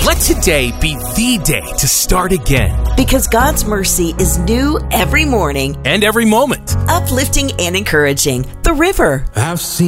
Let today be the day to start again. Because God's mercy is new every morning, And every moment. uplifting and encouraging. The River. I've seen